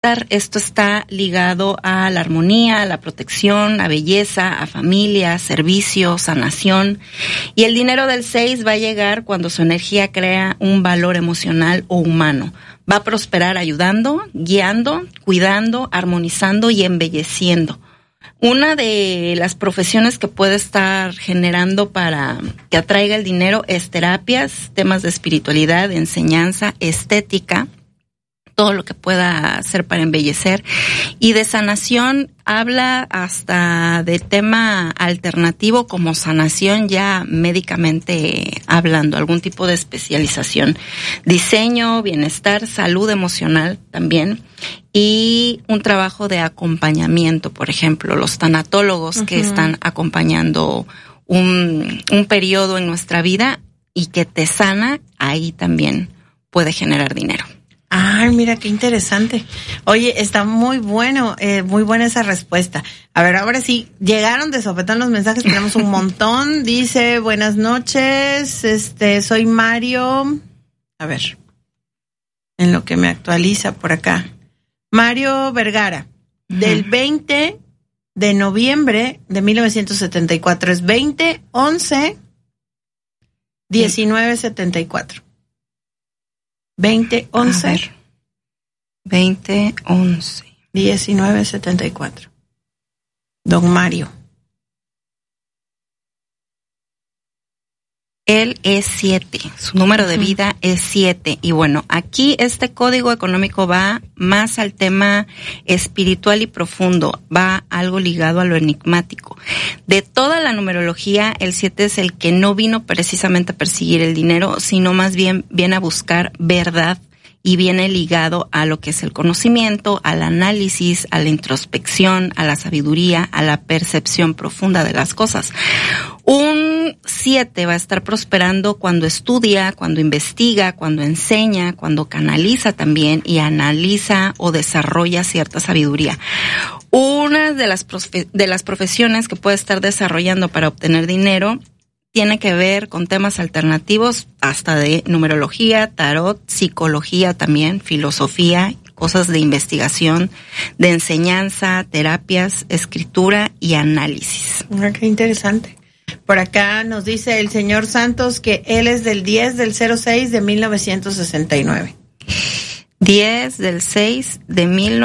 bienestar. Esto está ligado a la armonía, a la protección, a belleza, a familia, servicio, sanación. Y el dinero del 6 va a llegar cuando su energía crea un valor emocional o humano. Va a prosperar ayudando, guiando, cuidando, armonizando y embelleciendo. Una de las profesiones que puede estar generando para que atraiga el dinero es terapias, temas de espiritualidad, de enseñanza, estética, todo lo que pueda hacer para embellecer. Y de sanación habla hasta de tema alternativo como sanación ya médicamente hablando, algún tipo de especialización. Diseño, bienestar, salud emocional también. Y un trabajo de acompañamiento, por ejemplo, los tanatólogos que están acompañando un periodo en nuestra vida y que te sana, ahí también puede generar dinero. Ay, mira qué interesante. Oye, está muy bueno, muy buena esa respuesta. A ver, ahora sí, llegaron de sopetón los mensajes, tenemos un montón. Dice, buenas noches, soy Mario. A ver, en lo que me actualiza por acá. Mario Vergara, del 20 de noviembre de 1974, es 20-11-1974. 20-11. 20-11. 1974. Don Mario. Él es 7, su número de vida es 7. Y bueno, aquí este código económico va más al tema espiritual y profundo, va algo ligado a lo enigmático. De toda la numerología, el 7 es el que no vino precisamente a perseguir el dinero, sino más bien viene a buscar verdad y viene ligado a lo que es el conocimiento, al análisis, a la introspección, a la sabiduría, a la percepción profunda de las cosas. Un 7 va a estar prosperando cuando estudia, cuando investiga, cuando enseña, cuando canaliza también y analiza o desarrolla cierta sabiduría. Una de las profesiones que puede estar desarrollando para obtener dinero tiene que ver con temas alternativos, hasta de numerología, tarot, psicología también, filosofía, cosas de investigación, de enseñanza, terapias, escritura y análisis. Qué interesante. Por acá nos dice el señor Santos que él es del 10/06 de 1969. 10/6 de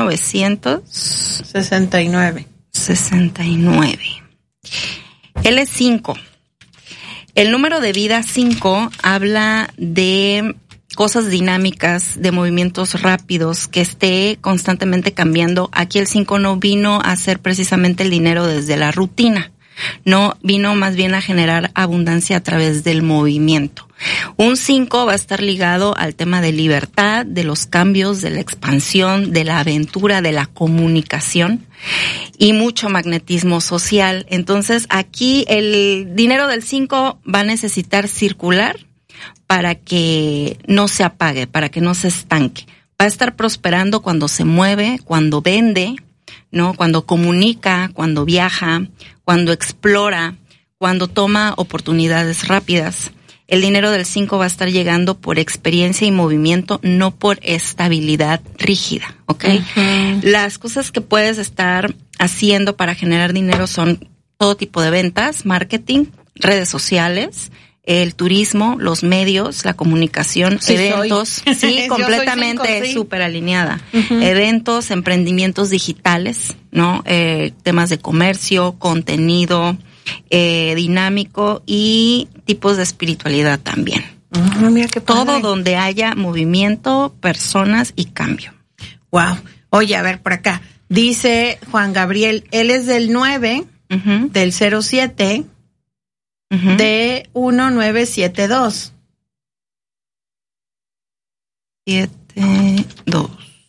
1969. 69. Él es 5. El número de vida 5 habla de cosas dinámicas, de movimientos rápidos, que esté constantemente cambiando. Aquí el 5 no vino a hacer precisamente el dinero desde la rutina, no vino más bien a generar abundancia a través del movimiento. Un 5 va a estar ligado al tema de libertad, de los cambios, de la expansión, de la aventura, de la comunicación y mucho magnetismo social. Entonces aquí el dinero del 5 va a necesitar circular para que no se apague, para que no se estanque. Va a estar prosperando cuando se mueve, cuando vende, ¿no? Cuando comunica, cuando viaja, cuando explora, cuando toma oportunidades rápidas. El dinero del 5 va a estar llegando por experiencia y movimiento, no por estabilidad rígida, ¿ok? Las cosas que puedes estar haciendo para generar dinero son todo tipo de ventas, marketing, redes sociales, el turismo, los medios, la comunicación, sí, eventos, sí, completamente súper alineada. Eventos, emprendimientos digitales, ¿no? Temas de comercio, contenido, dinámico y tipos de espiritualidad también. Mira qué padre. Todo donde haya movimiento, personas y cambio. Wow. Oye, a ver, por acá. Dice Juan Gabriel, él es del 9, del 07, de 1972. 72.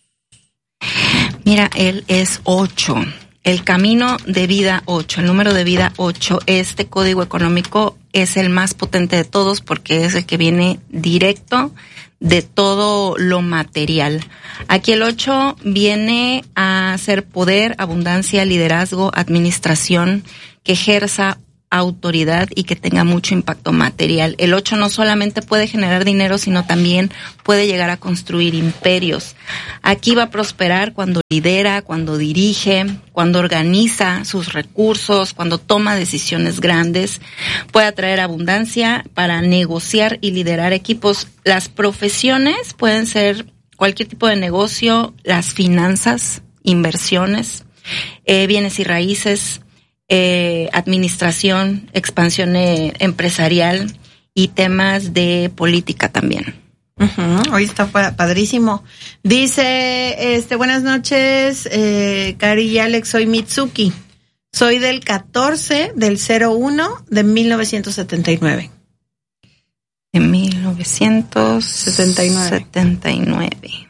Mira, él es 8. El camino de vida 8, el número de vida 8, este código económico es el más potente de todos porque es el que viene directo de todo lo material. Aquí el 8 viene a ser poder, abundancia, liderazgo, administración, que ejerza autoridad y que tenga mucho impacto material. El 8 no solamente puede generar dinero, sino también puede llegar a construir imperios. Aquí va a prosperar cuando lidera, cuando dirige, cuando organiza sus recursos, cuando toma decisiones grandes. Puede atraer abundancia para negociar y liderar equipos. Las profesiones pueden ser cualquier tipo de negocio, las finanzas, inversiones, bienes y raíces, administración, expansión empresarial y temas de política también. Hoy está padrísimo. Dice, buenas noches, Cari y Alex, soy Mitsuki. Soy del 14 del 01 de 1979. De 1979.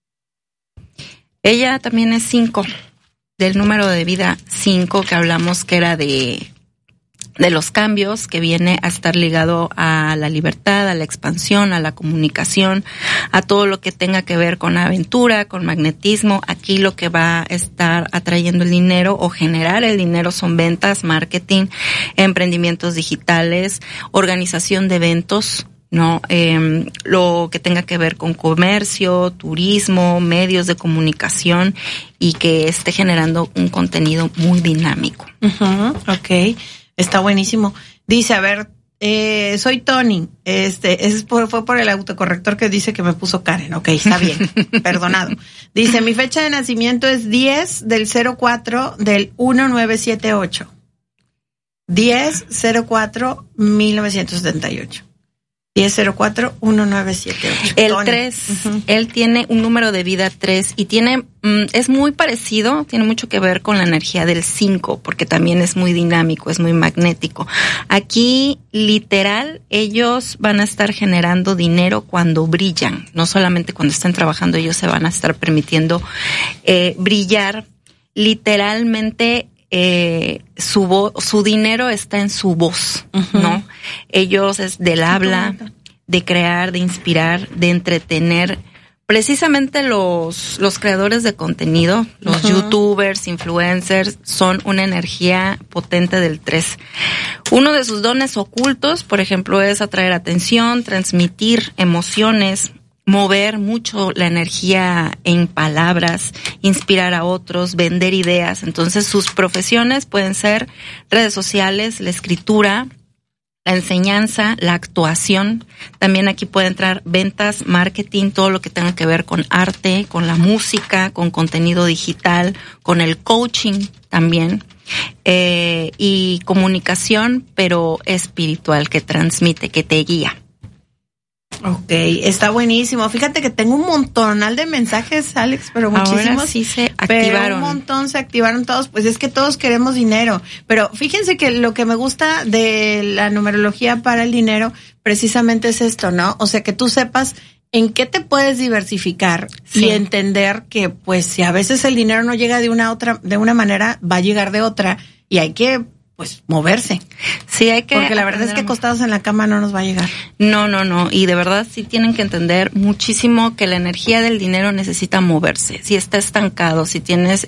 Ella también es 5, del número de vida 5 que hablamos, que era de los cambios, que viene a estar ligado a la libertad, a la expansión, a la comunicación, a todo lo que tenga que ver con aventura, con magnetismo. Aquí lo que va a estar atrayendo el dinero o generar el dinero son ventas, marketing, emprendimientos digitales, organización de eventos, ¿no? Lo que tenga que ver con comercio, turismo, medios de comunicación y que esté generando un contenido muy dinámico. Ok, está buenísimo. Dice, a ver, soy Tony. Fue por el autocorrector que dice que me puso Karen. Ok, está bien, perdonado. Dice, mi fecha de nacimiento es 10 del 04 del 1978. 10/04/1978. 10/04/1978. El 3, él tiene un número de vida 3 y es muy parecido, tiene mucho que ver con la energía del 5, porque también es muy dinámico, es muy magnético. Aquí, literal, ellos van a estar generando dinero cuando brillan, no solamente cuando están trabajando, ellos se van a estar permitiendo brillar. Literalmente, su dinero está en su voz, ¿no? Ellos es del habla, de crear, de inspirar, de entretener. Precisamente los creadores de contenido, los youtubers, influencers, son una energía potente del 3. Uno de sus dones ocultos, por ejemplo, es atraer atención, transmitir emociones, mover mucho la energía en palabras, inspirar a otros, vender ideas. Entonces, sus profesiones pueden ser redes sociales, la escritura, la enseñanza, la actuación. También aquí puede entrar ventas, marketing, todo lo que tenga que ver con arte, con la música, con contenido digital, con el coaching también. Y comunicación, pero espiritual, que transmite, que te guía. Ok, está buenísimo. Fíjate que tengo un montonal de mensajes, Alex, pero muchísimos. Ahora sí se activaron. Pero un montón se activaron todos. Pues es que todos queremos dinero. Pero fíjense que lo que me gusta de la numerología para el dinero precisamente es esto, ¿no? O sea, que tú sepas en qué te puedes diversificar y entender que, pues, si a veces el dinero no llega de una manera, va a llegar de otra y hay que, pues, moverse. Sí, hay que. Porque la verdad es que acostados en la cama no nos va a llegar. No. Y de verdad sí tienen que entender muchísimo que la energía del dinero necesita moverse. Si está estancado, si tienes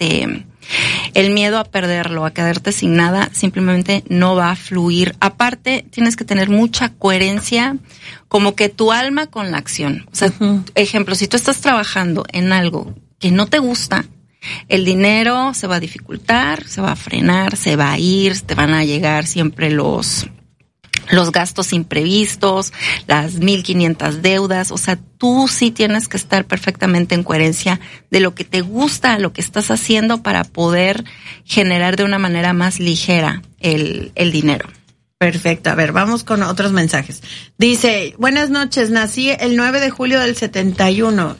el miedo a perderlo, a quedarte sin nada, simplemente no va a fluir. Aparte, tienes que tener mucha coherencia, como que tu alma con la acción. O sea, ejemplo, si tú estás trabajando en algo que no te gusta, el dinero se va a dificultar, se va a frenar, se va a ir, te van a llegar siempre los gastos imprevistos, las 1,500 deudas. O sea, tú sí tienes que estar perfectamente en coherencia de lo que te gusta, lo que estás haciendo para poder generar de una manera más ligera el dinero. Perfecto. A ver, vamos con otros mensajes. Dice, buenas noches, nací el 9 de julio del 71,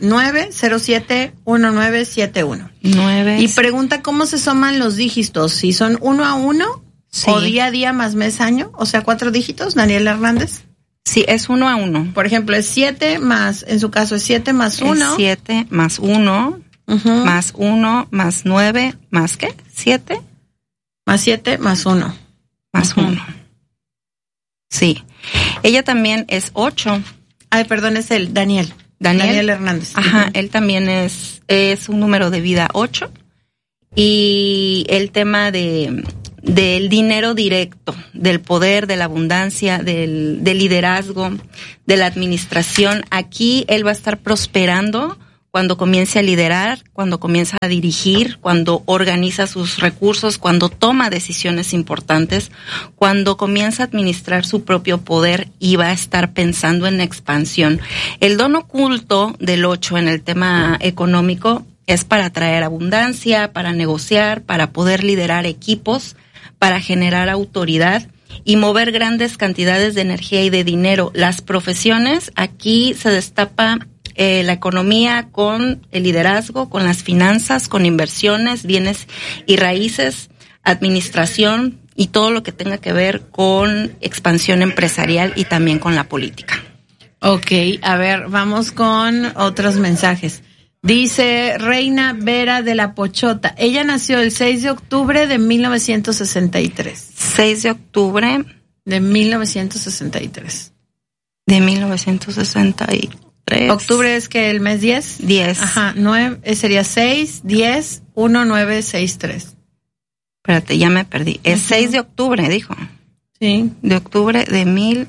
9071971. Y pregunta cómo se suman los dígitos, si son 1 a 1 o día a día más mes año, o sea, 4 dígitos, Daniel Hernández. Sí, es 1 a 1. Por ejemplo, es 7 más, en su caso es 7 más 1. Es 7 más 1, más 1, más 9, ¿más qué? 7. Más 7, más 1. Más 1. Sí. Ella también es 8. Ay, perdón, es él, Daniel Hernández. Ajá, él también es un número de vida 8. Y el tema de del dinero directo, del poder, de la abundancia, del liderazgo, de la administración. Aquí él va a estar prosperando cuando comience a liderar, cuando comienza a dirigir, cuando organiza sus recursos, cuando toma decisiones importantes, cuando comienza a administrar su propio poder y va a estar pensando en expansión. El don oculto del 8 en el tema económico es para traer abundancia, para negociar, para poder liderar equipos, para generar autoridad y mover grandes cantidades de energía y de dinero. Las profesiones, aquí se destapa la economía con el liderazgo, con las finanzas, con inversiones, bienes y raíces, administración y todo lo que tenga que ver con expansión empresarial y también con la política. Ok, a ver, vamos con otros mensajes. Dice Reina Vera de la Pochota. Ella nació el 6 de octubre de 1963. 6 de octubre de 1963. De 1963. Octubre es que el mes 10. 10. Ajá, 9, sería 6, 10, 1, 9, 6, 3. Espérate, ya me perdí. Es 6 de octubre, dijo. Sí. De octubre de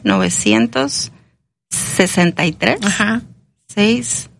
1963. Ajá. 6.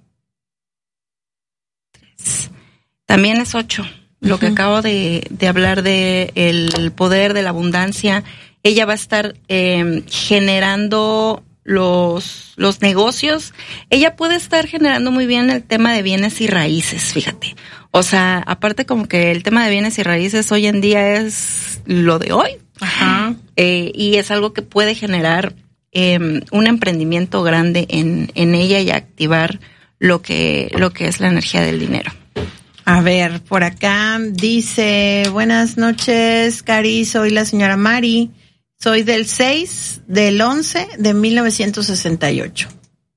3. También es 8. Lo que acabo de hablar de el poder, de la abundancia. Ella va a estar generando los negocios. Ella puede estar generando muy bien el tema de bienes y raíces, fíjate. O sea, aparte como que el tema de bienes y raíces hoy en día es lo de hoy. Ajá. Y es algo que puede generar un emprendimiento grande en ella y activar lo que es la energía del dinero. A ver, por acá dice, buenas noches, Cari, soy la señora Mari. Soy del 6 del 11 de 1968.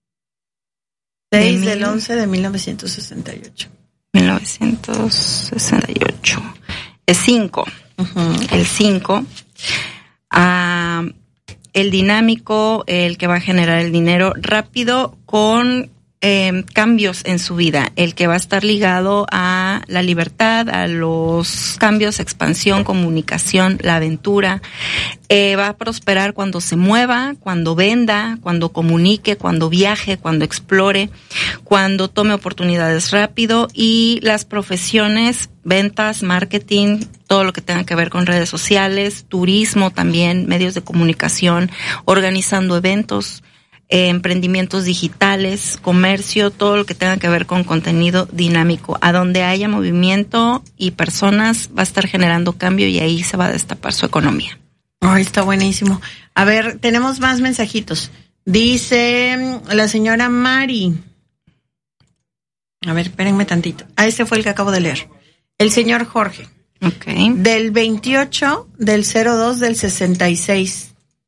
6 del 11 de 1968. 1968. Es 5. El 5. El dinámico, el que va a generar el dinero rápido con cambios en su vida, el que va a estar ligado a la libertad, a los cambios, expansión, comunicación, la aventura. Va a prosperar cuando se mueva, cuando venda, cuando comunique, cuando viaje, cuando explore, cuando tome oportunidades rápido. Y las profesiones, ventas, marketing, todo lo que tenga que ver con redes sociales, turismo también, medios de comunicación, organizando eventos, emprendimientos digitales, comercio, todo lo que tenga que ver con contenido dinámico. A donde haya movimiento y personas va a estar generando cambio y ahí se va a destapar su economía. Ay, está buenísimo. A ver, tenemos más mensajitos. Dice la señora Mari. A ver, espérenme tantito. Este fue el que acabo de leer. El señor Jorge. Okay. Del 28 del 02 del 66.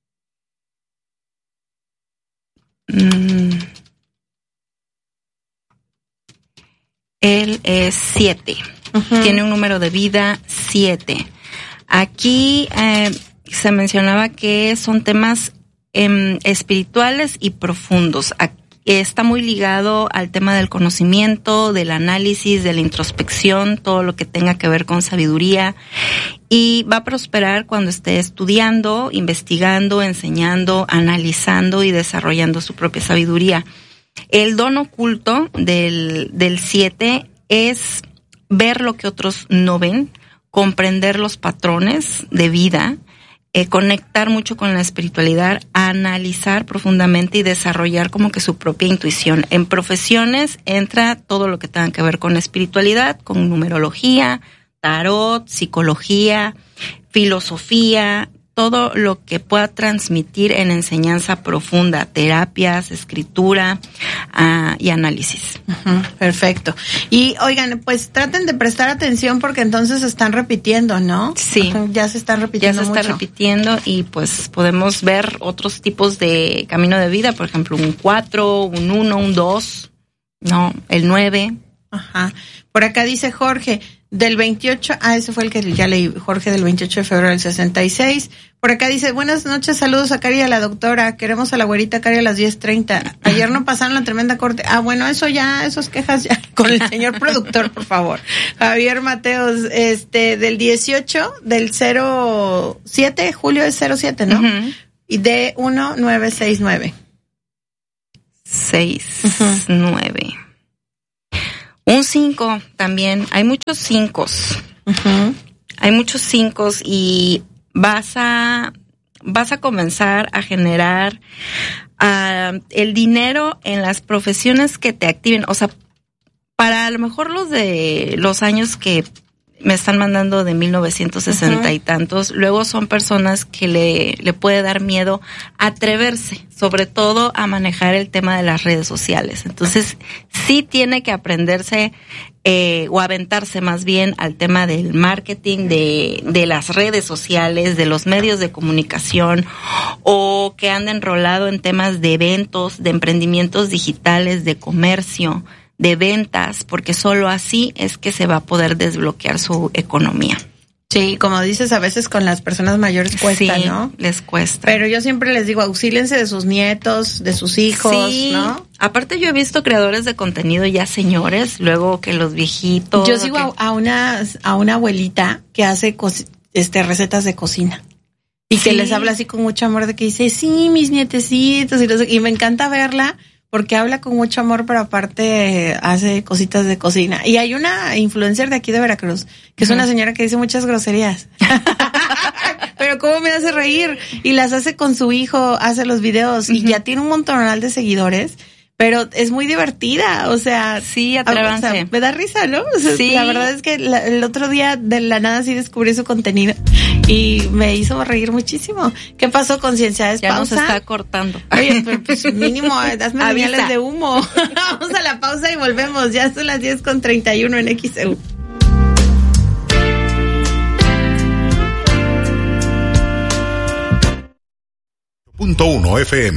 Él es 7. Tiene un número de vida 7. Aquí se mencionaba que son temas espirituales y profundos. Está muy ligado al tema del conocimiento, del análisis, de la introspección, todo lo que tenga que ver con sabiduría. Y va a prosperar cuando esté estudiando, investigando, enseñando, analizando y desarrollando su propia sabiduría. El don oculto del 7 es ver lo que otros no ven, comprender los patrones de vida, conectar mucho con la espiritualidad, analizar profundamente y desarrollar como que su propia intuición. En profesiones entra todo lo que tenga que ver con espiritualidad, con numerología, tarot, psicología, filosofía, todo lo que pueda transmitir en enseñanza profunda, terapias, escritura y análisis. Perfecto. Y oigan, pues traten de prestar atención porque entonces se están repitiendo, ¿no? Sí. Ya se están repitiendo mucho. Ya se está repitiendo y pues podemos ver otros tipos de camino de vida, por ejemplo, un 4, un 1, un 2, no, el 9. Ajá. Por acá dice Jorge, del 28, ese fue el que ya leí, Jorge, del 28 de febrero del 66. Por acá dice, buenas noches, saludos a Cari y a la doctora, queremos a la güerita Cari a las 10:30. Ayer no pasaron la tremenda corte. Bueno, esas quejas ya con el señor productor, por favor. Javier Mateos, del 18, del 07, julio es 07, ¿no? Uh-huh. Y de 1969. 69. Un 5 también, hay muchos 5. Uh-huh. Hay muchos 5 y vas a comenzar a generar el dinero en las profesiones que te activen. O sea, para a lo mejor los de los años que me están mandando de 1960 y tantos, luego son personas que le puede dar miedo atreverse, sobre todo a manejar el tema de las redes sociales. Entonces, sí tiene que aprenderse o aventarse más bien al tema del marketing, de las redes sociales, de los medios de comunicación, o que ande enrolado en temas de eventos, de emprendimientos digitales, de comercio, de ventas, porque solo así es que se va a poder desbloquear su economía. Sí, como dices, a veces con las personas mayores cuesta, sí, ¿no? Les cuesta. Pero yo siempre les digo, auxílense de sus nietos, de sus hijos, sí, ¿no? Aparte yo he visto creadores de contenido ya señores, luego que los viejitos. Yo sigo a una abuelita que hace recetas de cocina. Y que les habla así con mucho amor, de que dice, sí, mis nietecitos, y me encanta verla, porque habla con mucho amor, pero aparte hace cositas de cocina. Y hay una influencer de aquí de Veracruz, que es una señora que dice muchas groserías. Pero cómo me hace reír. Y las hace con su hijo, hace los videos, y ya tiene un montonal de seguidores. Pero es muy divertida, o sea... Sí, atrévanse. O sea, me da risa, ¿no? O sea, sí. La verdad es que el otro día de la nada sí descubrí su contenido y me hizo reír muchísimo. ¿Qué pasó, Conciencia? Ya pausa. Nos está cortando. Oye, pero pues mínimo, hazme señales de humo. Vamos a la pausa y volvemos. Ya son las 10:31 en XEU. .1 FM.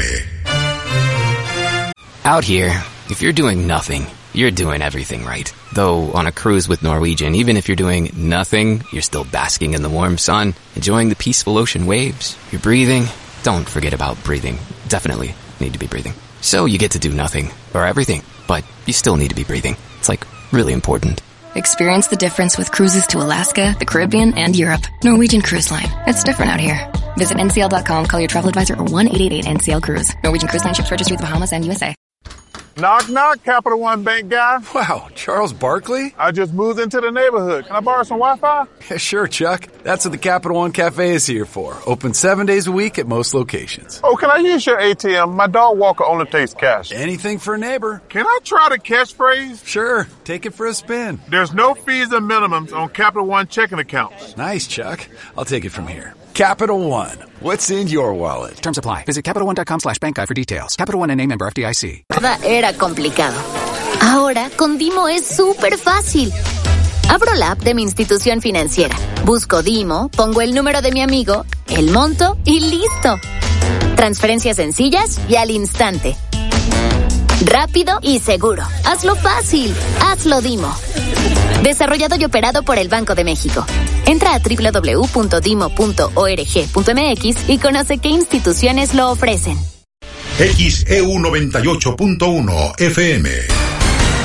Out here, if you're doing nothing, you're doing everything right. Though on a cruise with Norwegian, even if you're doing nothing, you're still basking in the warm sun, enjoying the peaceful ocean waves. You're breathing. Don't forget about breathing. Definitely need to be breathing. So you get to do nothing, or everything, but you still need to be breathing. It's like really important. Experience the difference with cruises to Alaska, the Caribbean, and Europe. Norwegian Cruise Line. It's different out here. Visit ncl.com, call your travel advisor, or 1-888-NCL-CRUISE. Norwegian Cruise Line ships registry the Bahamas and USA. Knock, knock, Capital One Bank guy. Wow, Charles Barkley? I just moved into the neighborhood. Can I borrow some Wi-Fi? Yeah, sure, Chuck. That's what the Capital One Cafe is here for. Open 7 days a week at most locations. Oh, can I use your ATM? My dog walker only takes cash. Anything for a neighbor. Can I try the catchphrase? Sure, take it for a spin. There's no fees and minimums on Capital One checking accounts. Nice, Chuck. I'll take it from here. Capital One. What's in your wallet? Terms apply. Visit CapitalOne.com/bankguide for details. Capital One, N.A. member FDIC. Era complicado. Ahora, con Dimo es súper fácil. Abro la app de mi institución financiera. Busco Dimo, pongo el número de mi amigo, el monto y listo. Transferencias sencillas y al instante. Rápido y seguro. Hazlo fácil. Hazlo Dimo. Desarrollado y operado por el Banco de México. Entra a www.dimo.org.mx y conoce qué instituciones lo ofrecen. XEU 98.1 FM.